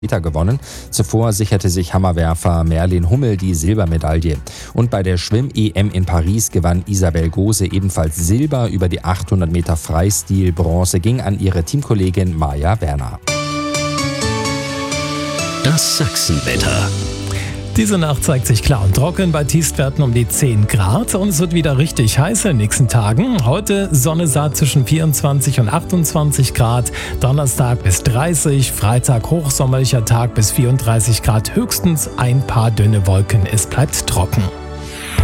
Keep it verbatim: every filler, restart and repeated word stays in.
gewonnen. Zuvor sicherte sich Hammerwerfer Merlin Hummel die Silbermedaille. Und bei der Schwimm-E M in Paris gewann Isabel Gose ebenfalls Silber. Über die achthundert Meter Freistil. Bronze ging an ihre Teamkollegin Maja Werner. Das Sachsenwetter. Diese Nacht zeigt sich klar und trocken bei Tiefstwerten um die zehn Grad und es wird wieder richtig heiß in den nächsten Tagen. Heute Sonne saat zwischen vierundzwanzig und achtundzwanzig Grad, Donnerstag bis dreißig, Freitag hochsommerlicher Tag bis vierunddreißig Grad, höchstens ein paar dünne Wolken, es bleibt trocken.